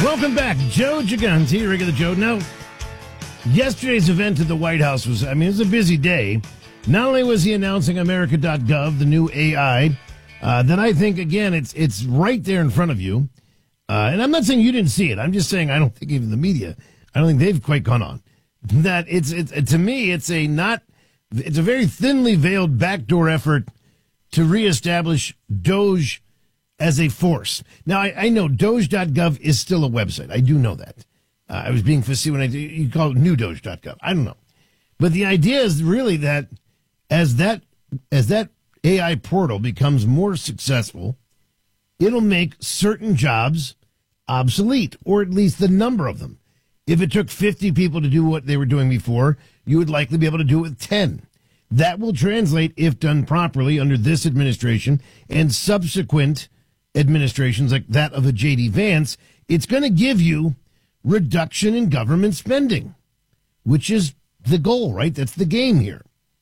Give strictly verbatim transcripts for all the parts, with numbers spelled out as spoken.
Welcome back. Joe Gigante, regular Joe. Now, yesterday's event at the White House was, I mean, it was a busy day. Not only was he announcing America dot gov, the new A I, uh, then I think, again, it's it's right there in front of you. Uh, and I'm not saying you didn't see it. I'm just saying I don't think even the media, I don't think they've quite gone on. That it's, it's to me, it's a not, it's a very thinly veiled backdoor effort to reestablish Doge as a force. Now, I, I know Doge dot gov is still a website. I do know that. Uh, I was being facetious when I did, you call it new Doge dot gov. I don't know. But the idea is really that as that as that A I portal becomes more successful, it'll make certain jobs obsolete, or at least the number of them. If it took fifty people to do what they were doing before, you would likely be able to do it with ten. That will translate, if done properly under this administration and subsequent administrations like that of a J D Vance, it's going to give you reduction in government spending, which is the goal, right? That's the game here.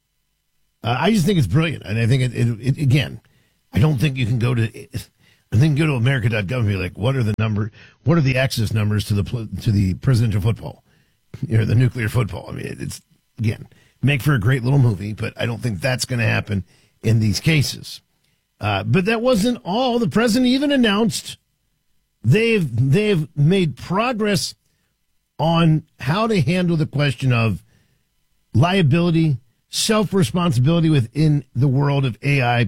Uh, I just think it's brilliant. And I think, it, it, it again, I don't think you can go to, I think go to America dot gov and be like, what are the number, what are the access numbers to the, to the presidential football, you know, the nuclear football? I mean, it's, again, make for a great little movie, but I don't think that's going to happen in these cases. Uh, but that wasn't all. The president even announced they've they've made progress on how to handle the question of liability, self-responsibility within the world of A I,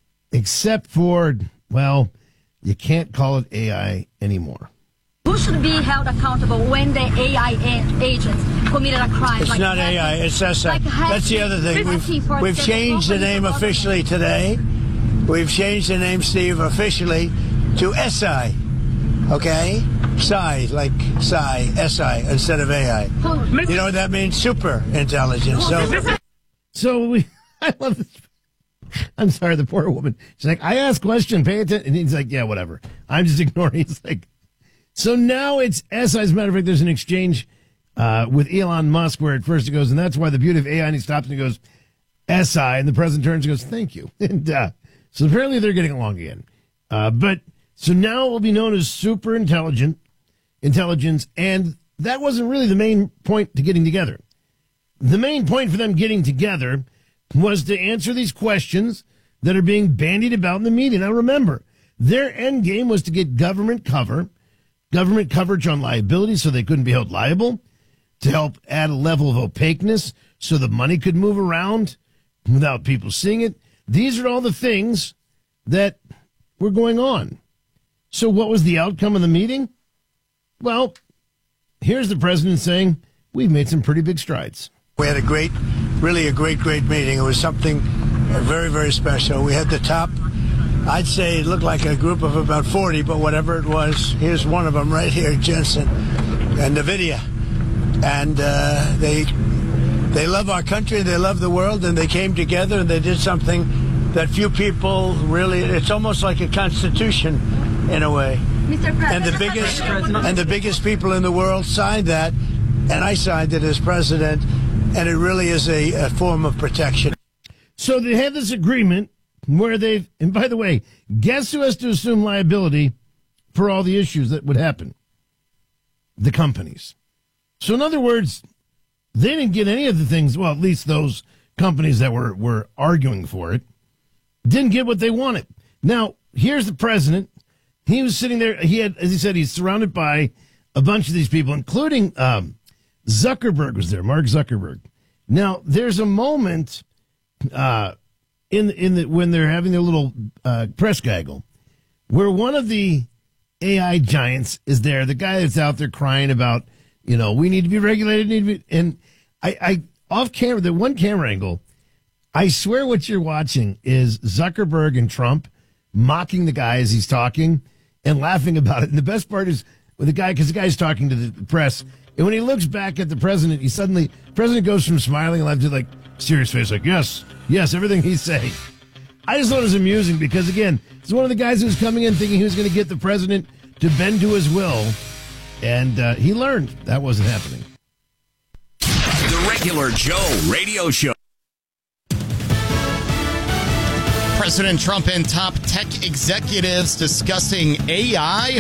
except for, well, you can't call it A I anymore. Who should be held accountable when the A I a- agents committed a crime? It's like not hacking, A I, it's S I. like That's the other thing. We've, we've changed the name officially today. We've changed the name, Steve, officially to S I. Okay? S I, like S I, S I, instead of A I. You know what that means? Super intelligence. So, so we, I love this. I'm sorry, the poor woman. She's like, I asked question, pay attention. And he's like, yeah, whatever. I'm just ignoring. He's like, so now it's S I. As a matter of fact, there's an exchange uh, with Elon Musk where at first it goes, and that's why the beauty of A I, and he stops and he goes, S I, and the president turns and goes, thank you. And uh, so apparently they're getting along again. Uh, but so now it will be known as super intelligent intelligence, and that wasn't really the main point to getting together. The main point for them getting together was to answer these questions that are being bandied about in the media. Now remember, their end game was to get government cover, government coverage on liability so they couldn't be held liable, to help add a level of opaqueness so the money could move around without people seeing it. These are all the things that were going on. So what was the outcome of the meeting? Well, here's the president saying, we've made some pretty big strides. we had a great, really a great, great meeting. It was something very, very special. We had the top, I'd say it looked like a group of about forty, but whatever it was, here's one of them right here, Jensen and NVIDIA. And uh, they they love our country, they love the world, and they came together and they did something that few people really, it's almost like a constitution in a way. Mister And the biggest and the biggest people in the world signed that, and I signed it as president, and it really is a, a form of protection. So they had this agreement where they've, and by the way, guess who has to assume liability for all the issues that would happen? The companies. So in other words, they didn't get any of the things, well, at least those companies that were, were arguing for it, didn't get what they wanted. Now, here's the president. He was sitting there. He had, as he said, he's surrounded by a bunch of these people, including um, Zuckerberg was there, Mark Zuckerberg. Now, there's a moment uh, in in the when they're having their little uh, press gaggle where one of the A I giants is there, the guy that's out there crying about, you know, we need to be regulated, need to be, and I, I off camera, the one camera angle, I swear what you're watching is Zuckerberg and Trump mocking the guy as he's talking and laughing about it. And the best part is with the guy, because the guy's talking to the press, and when he looks back at the president, he suddenly, the president goes from smiling and laughing to like serious face, like, yes, yes, everything he's saying. I just thought it was amusing because, again, it's one of the guys who was coming in thinking he was going to get the president to bend to his will, and uh, he learned that wasn't happening. The Regular Joe Radio Show. President Trump and top tech executives discussing A I.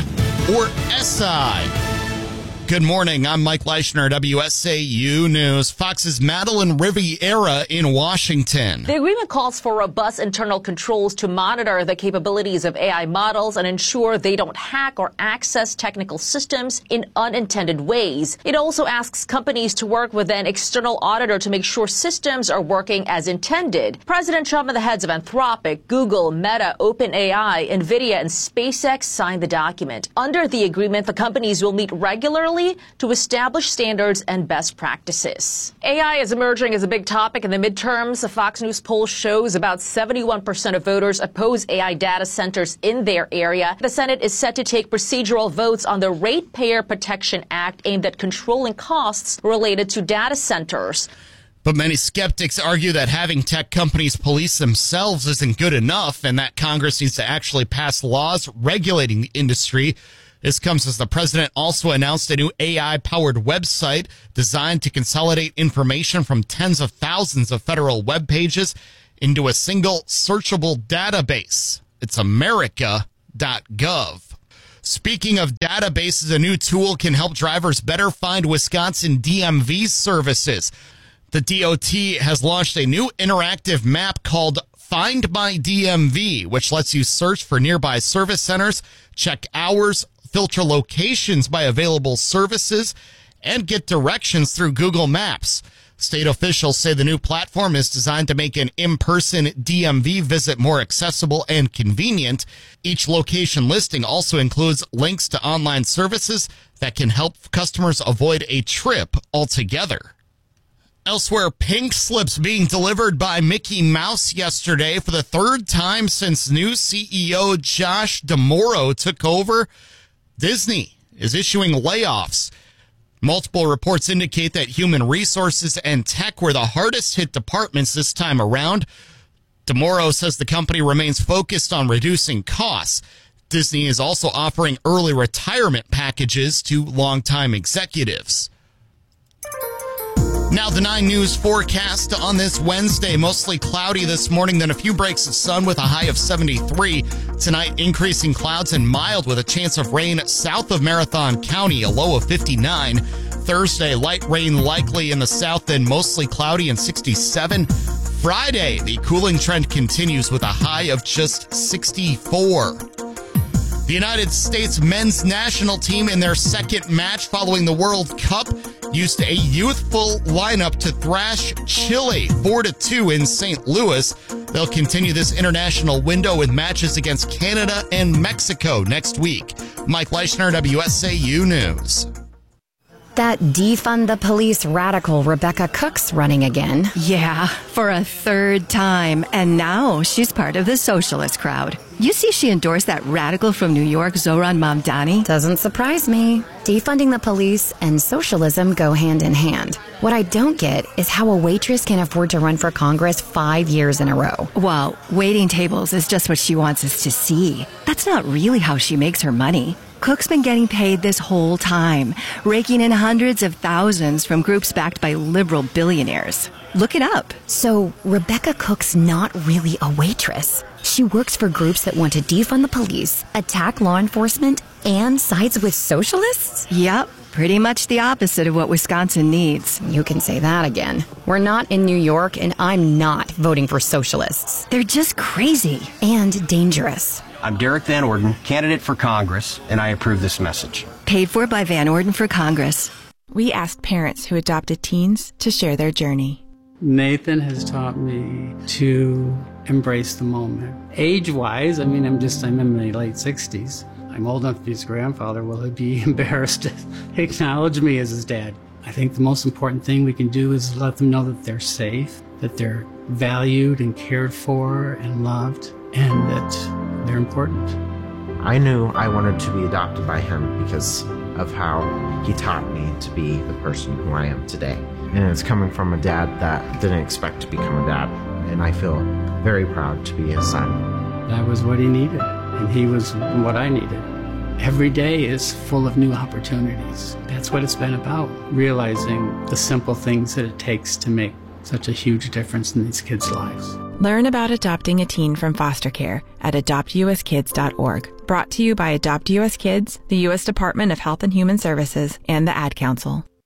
or S I? Good morning. I'm Mike Leischner, W S A U News. Fox's Madeline Riviera in Washington. The agreement calls for robust internal controls to monitor the capabilities of A I models and ensure they don't hack or access technical systems in unintended ways. It also asks companies to work with an external auditor to make sure systems are working as intended. President Trump and the heads of Anthropic, Google, Meta, OpenAI, NVIDIA, and SpaceX signed the document. Under the agreement, the companies will meet regularly to establish standards and best practices. A I is emerging as a big topic in the midterms. A Fox News poll shows about seventy-one percent of voters oppose A I data centers in their area. The Senate is set to take procedural votes on the Ratepayer Protection Act aimed at controlling costs related to data centers. But many skeptics argue that having tech companies police themselves isn't good enough and that Congress needs to actually pass laws regulating the industry. This comes as the president also announced a new A I-powered website designed to consolidate information from tens of thousands of federal web pages into a single searchable database. It's America dot gov. Speaking of databases, a new tool can help drivers better find Wisconsin D M V services. The D O T has launched a new interactive map called Find My D M V, which lets you search for nearby service centers, check hours, filter locations by available services, and get directions through Google Maps. State officials say the new platform is designed to make an in-person D M V visit more accessible and convenient. Each location listing also includes links to online services that can help customers avoid a trip altogether. Elsewhere, pink slips being delivered by Mickey Mouse yesterday for the third time since new C E O Josh D'Amaro took over. Disney is issuing layoffs. Multiple reports indicate that human resources and tech were the hardest hit departments this time around. D'Amaro says the company remains focused on reducing costs. Disney is also offering early retirement packages to longtime executives. Now the nine News forecast on this Wednesday. Mostly cloudy this morning, then a few breaks of sun with a high of seventy-three. Tonight, increasing clouds and mild with a chance of rain south of Marathon County, a low of fifty-nine. Thursday, light rain likely in the south, then mostly cloudy and sixty-seven. Friday, the cooling trend continues with a high of just sixty-four. The United States men's national team in their second match following the World Cup used a youthful lineup to thrash Chile four to two in Saint Louis. They'll continue this international window with matches against Canada and Mexico next week. Mike Leischner, W S A U News. That defund the police radical Rebecca Cook's running again. Yeah, for a third time. And now she's part of the socialist crowd. You see she endorsed that radical from New York, Zoran Mamdani? Doesn't surprise me. Defunding the police and socialism go hand in hand. What I don't get is how a waitress can afford to run for Congress five years in a row. Well, waiting tables is just what she wants us to see. That's not really how she makes her money. Cook's been getting paid this whole time, raking in hundreds of thousands from groups backed by liberal billionaires. Look it up. So Rebecca Cook's not really a waitress. She works for groups that want to defund the police, attack law enforcement, and sides with socialists? Yep, pretty much the opposite of what Wisconsin needs. You can say that again. We're not in New York, and I'm not voting for socialists. They're just crazy. And dangerous. I'm Derek Van Orden, candidate for Congress, and I approve this message. Paid for by Van Orden for Congress. We asked parents who adopted teens to share their journey. Nathan has taught me to embrace the moment. Age-wise, I mean, I'm just, I'm in my late sixties. I'm old enough to be his grandfather. Will he be embarrassed to acknowledge me as his dad? I think the most important thing we can do is let them know that they're safe, that they're valued and cared for and loved, and that they're important. I knew I wanted to be adopted by him because of how he taught me to be the person who I am today. And it's coming from a dad that didn't expect to become a dad. And I feel very proud to be his son. That was what he needed, and he was what I needed. Every day is full of new opportunities. That's what it's been about, realizing the simple things that it takes to make such a huge difference in these kids' lives. Learn about adopting a teen from foster care at adopt u s kids dot org. Brought to you by Adopt U S Kids, the U S Department of Health and Human Services, and the Ad Council.